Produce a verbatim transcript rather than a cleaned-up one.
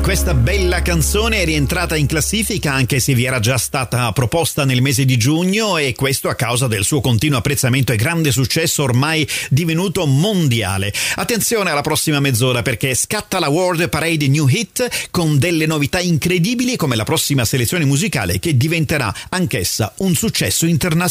Questa bella canzone è rientrata in classifica anche se vi era già stata proposta nel mese di giugno, e questo a causa del suo continuo apprezzamento e grande successo ormai divenuto mondiale. Attenzione alla prossima mezz'ora, perché scatta la World Parade New Hit con delle novità incredibili come la prossima selezione musicale che diventerà anch'essa un successo internazionale.